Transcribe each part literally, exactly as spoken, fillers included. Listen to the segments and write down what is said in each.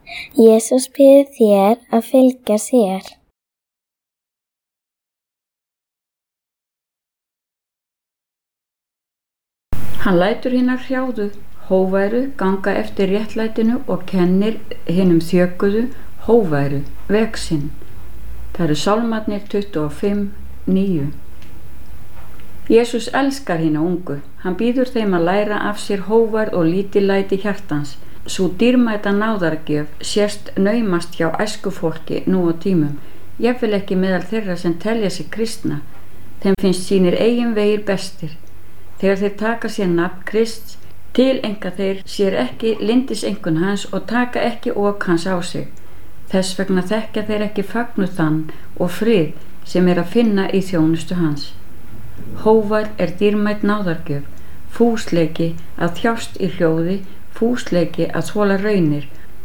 Jesús biður þér að fylgja sér. Hann lætur hinar hrjáðu, hóværu ganga eftir réttlætinu og kennir hinum þjökuðu, hóværu veg sinn. Það eru sálmarnir tuttugu og fimm, níu. Jesús elskar hina ungu. Hann býður þeim að læra af sér hóværð og lítillæti hjartans. Sú dýrmæta náðargjöf sést naumast hjá æskufólki nú á tímum, jafnvel ekki meðal þeirra sem telja sig kristna. Þeim finnst sínir eigin vegir bestir. Þegar þeir taka sér nafn Krists, tileinka þeir sér ekki lyndiseinkunn hans og taka ekki ok hans á sig. Þess vegna þekkja þeir ekki fögnuð þann og frið sem er að finna í þjónustu hans. Hóværð er dýrmæt náðargjöf, fúsleiki að þjást í hljóði, fúsleiki að þola raunir.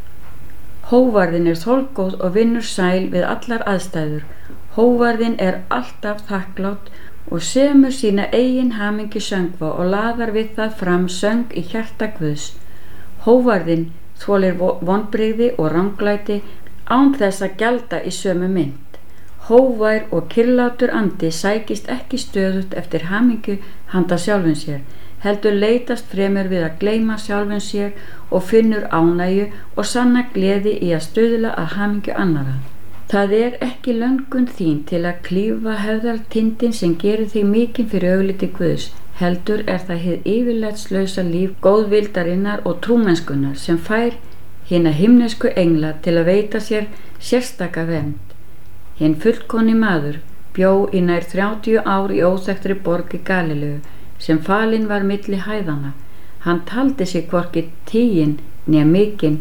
Hóværðin er þolgóð og vinnur sæl við allar aðstæður. Hóværðin er alltaf þakklátt og semur sína eigin hamingju söngva og laðar við það fram söng í hjarta Guðs. Hóværðin þolir vonbrigði og ranglæti án þess að gjalda í sömu mynd. Hóvær og kyrlátur andi sækist ekki stöðugt eftir hamingju handa sjálfum sér, heldur leitast fremur við að gleyma sjálfum sér og finnur ánægju og sanna gleði í að stuðla að hamingju annarra. Það er ekki löngun þín til að klífa hefðartindin sem gerir þig mikinn fyrir augliti Guðs, heldur er það hið yfirlætslausa líf góðvildarinnar og trúmennskunnar sem fær hina himnesku engla til að veita sér sérstaka vernd. Hinn fullkomni maður bjó í nær þrjátíu ár í óþekktri borg í Galileu sem falinn var milli hæðanna. Hann taldi sig hvorki tiginn né mikinn,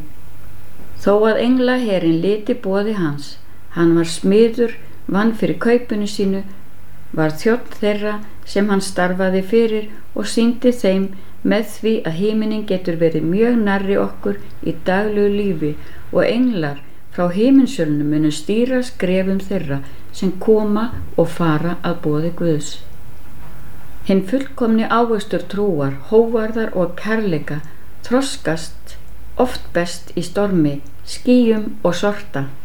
þó að englaherinn liti boði hans. Hann var smiður, vann fyrir kaupinu sínu, var þjónn þeirra sem hann starfaði fyrir og sýndi þeim með því að himinninn getur verið mjög nærri okkur í daglegu lífi og englar frá himinsölunum munu stýra skrefum þeirra sem koma og fara að boði Guðs. Hinn fullkomni ávöxtur trúar, hóvarðar og kærleika þroskast oft best í stormi, skýjum og sorta.